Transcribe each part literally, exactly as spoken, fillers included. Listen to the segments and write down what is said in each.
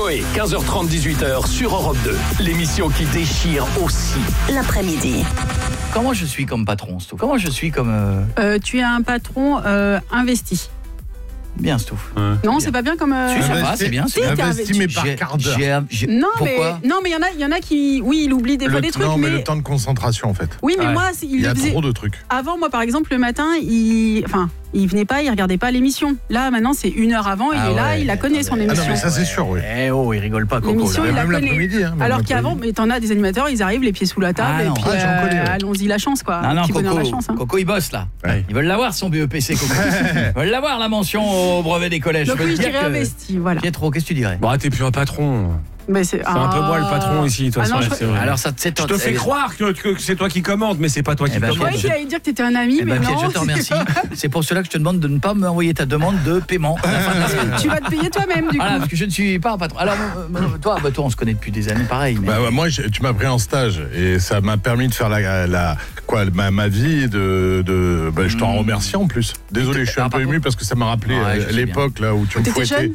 Coé, quinze heures trente, dix-huit heures sur Europe deux. L'émission qui déchire aussi l'après-midi. Comment je suis comme patron, Stouff? Comment je suis comme... Euh... Euh, tu es un patron euh, investi. Bien, Stouff. Ouais. Non, bien. C'est pas bien comme... Euh... Si, ça va, c'est bien. C'est si, investi, mais par quart d'heure. J'ai, j'ai... Non, Pourquoi mais, non, mais il y en a, il y en a qui... Oui, il oublie des le, fois des trucs, non, mais... mais... le temps de concentration, en fait. Oui, mais ouais. moi... Il, il y a faisait... trop de trucs. Avant, moi, par exemple, le matin, il... Enfin, il venait pas, il regardait pas l'émission. Là, maintenant, c'est une heure avant, il ah est là, ouais, il la connaît, son émission. Ah non, mais ça, c'est sûr, oui. Eh oh, il rigole pas, Coco. L'émission, là. il la même connaît. l'après-midi. Hein, Alors qu'avant, mais t'en as des animateurs, ils arrivent les pieds sous la table, ah, et non. puis ah, euh, connais, ouais. allons-y la chance, quoi. Non, non, Coco, la chance, hein. Coco, il bosse, là. Ouais. Ils veulent l'avoir, son B E P C, Coco. Ils veulent l'avoir, la mention au brevet des collèges. Donc je peux oui, te je dire dirais que... investi, voilà. Pietro, qu'est-ce que tu dirais? Bon, t'es plus un patron. Mais c'est c'est ah... un peu moi le patron ici, de toute façon. Ah non, je... je... Alors ça, c'est je te fais croire que, que c'est toi qui commandes, mais c'est pas toi qui eh ben, commandes. Ouais, il allait dire que t'étais un ami, eh mais ben, non. Piet, je te remercie. C'est pour cela que je te demande de ne pas m'envoyer ta demande de paiement à la fin de la semaine. Tu vas te payer toi-même, du coup. Voilà, parce que je ne suis pas un patron. Alors, euh, toi, bah, toi, on se connaît depuis des années, pareil. Mais... Bah, bah, moi, je, tu m'as pris en stage et ça m'a permis de faire la, la quoi, ma, ma vie. De, de bah, je t'en mmh. remercie en plus. Désolé, je suis un peu ému parce que ça m'a rappelé ouais, l'époque là où tu me fouettais.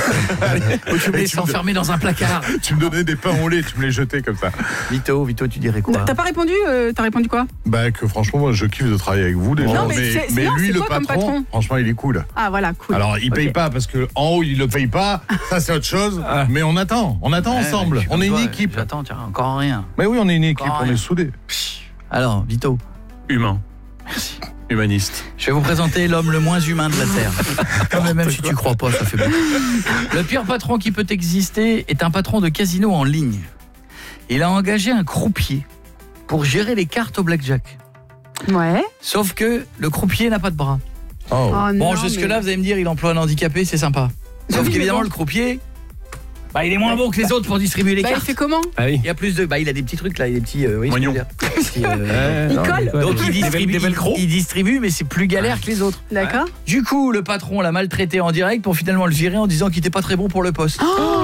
Où tu me laissais enfermer dans un placard. Tu me donnais des pains au lait, tu me les jetais comme ça. Vito, Vito, tu dirais quoi? T'as pas répondu euh, T'as répondu quoi? Bah que franchement, moi, je kiffe de travailler avec vous déjà. Non, mais, mais, mais non, lui, le patron, patron, franchement, il est cool. Ah voilà, cool. Alors, il paye okay. pas parce que en haut, il le paye pas. Ça, c'est autre chose. Ah. Mais on attend, on attend ouais, ensemble. On est une toi, équipe. J'attends, tiens, encore rien. Mais oui, on est une équipe, encore on rien. est soudés. Alors, Vito. Humain. Merci. Humaniste. Je vais vous présenter l'homme le moins humain de la Terre. Mais même si tu crois pas, ça fait beaucoup. Le pire patron qui peut exister est un patron de casino en ligne. Il a engagé un croupier pour gérer les cartes au blackjack. Ouais. Sauf que le croupier n'a pas de bras. Oh. Oh bon, non, jusque-là, mais... vous allez me dire, il emploie un handicapé, c'est sympa. Sauf qu'évidemment, le croupier... Bah, il est moins bon que les autres pour distribuer les bah, cartes. Il fait comment? Ah oui. Il y a plus de... Bah, il a des petits trucs là, il a des petits... Euh, oui, Moignons. Petits, euh, il non, colle. Donc il distribue, des velcro. il, il distribue, mais c'est plus galère que les autres. D'accord. Du coup, le patron l'a maltraité en direct pour finalement le virer en disant qu'il était pas très bon pour le poste.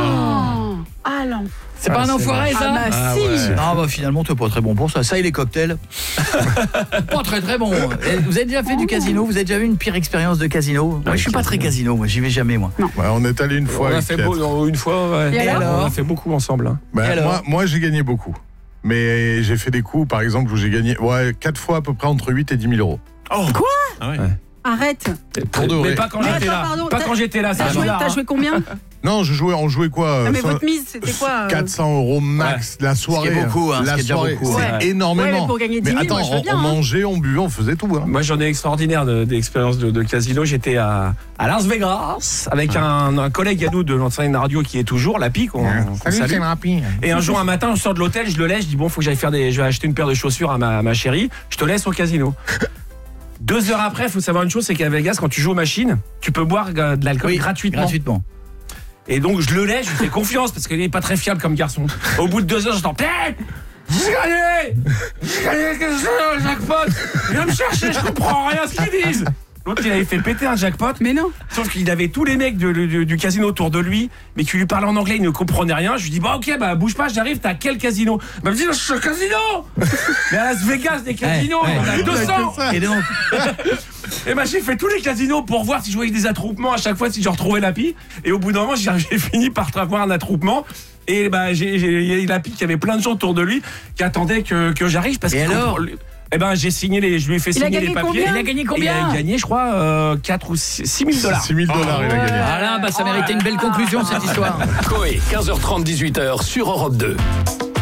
Oh ah l'enfant. C'est ah, pas un enfoiré ça? Ah bah ah, si ouais. Ah bah finalement t'es pas très bon pour ça. Ça et les cocktails. Pas très très bon. Et vous avez déjà fait du casino? Vous avez déjà eu une pire expérience de casino? Moi je suis pas très casino, moi j'y vais jamais moi. Non. Ouais, on est allé une fois. On a fait beau, une fois ouais. Et, Et alors, alors on a fait beaucoup ensemble. Hein. Bah, moi, moi j'ai gagné beaucoup. Mais j'ai fait des coups par exemple où j'ai gagné ouais, quatre fois à peu près entre huit et dix mille euros. Oh. Quoi? Ah ouais. Arrête. Pour de vrai. Mais pas quand j'étais là. Pardon, pas quand j'étais là. T'as joué, là, hein. joué combien? Non, je jouais, on jouait quoi? Non, mais votre mise, c'était quoi? quatre cents euros max ouais. la soirée. Ce qui est beaucoup, hein, la ce qui est soirée, beaucoup, c'est ouais. énormément. Ouais, mais pour gagner dix mille, mais attends, moi, je veux bien, on, on hein. mangeait, on buvait, on faisait tout. Hein. Moi, j'en ai extraordinaire d'expérience de, de, de casino. J'étais à, à Las Vegas avec ouais. un, un collègue à nous de l'ancienne radio qui est toujours, Lapi. Qu'on, ouais. qu'on Salut, c'est Lapi. Et un jour, un matin, je sors de l'hôtel, je le laisse, je dis bon, faut que j'aille faire des, je vais acheter une paire de chaussures à ma, ma chérie. Je te laisse au casino. Deux heures après, il faut savoir une chose, c'est qu'à Vegas, quand tu joues aux machines, tu peux boire de l'alcool oui, gratuitement. gratuitement. Et donc, je le laisse, je lui fais confiance parce qu'il n'est pas très fiable comme garçon. Au bout de deux heures, j'entends Pète, j'ai gagné, j'ai gagné quelque chose, jackpot. Viens me chercher, je comprends rien à ce qu'ils disent. L'autre, il avait fait péter un jackpot. Mais non. Sauf qu'il avait tous les mecs de, de, du casino autour de lui, mais qui lui parlaient en anglais, il ne comprenait rien. Je lui dis, bah ok, bah bouge pas, j'arrive, t'as quel casino? Bah me dit, je suis au casino. Mais à Las Vegas, des casinos, hey, on hey, a deux cents. Et donc et bah j'ai fait tous les casinos pour voir si je voyais des attroupements à chaque fois, si je retrouvais Lapi. Et au bout d'un moment, j'ai, j'ai fini par avoir un attroupement. Et bah j'ai, j'ai Lapi qui avait plein de gens autour de lui qui attendaient que, que j'arrive parce que. Et alors Eh ben j'ai signé les, je lui ai fait signer les papiers. Combien il a gagné combien? Et il a gagné, je crois, euh, quatre ou six mille dollars. six mille dollars, oh, il a gagné. Voilà, bah ça méritait une belle conclusion cette histoire. Coé, quinze heures trente, dix-huit heures sur Europe deux.